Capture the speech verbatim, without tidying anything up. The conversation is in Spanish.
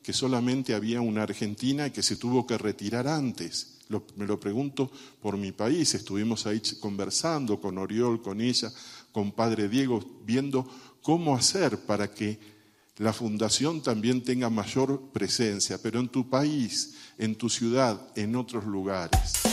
que solamente había una Argentina y que se tuvo que retirar antes. Lo, me lo pregunto por mi país. Estuvimos ahí conversando con Oriol, con ella, con Padre Diego, viendo cómo hacer para que la fundación también tenga mayor presencia, pero en tu país, en tu ciudad, en otros lugares.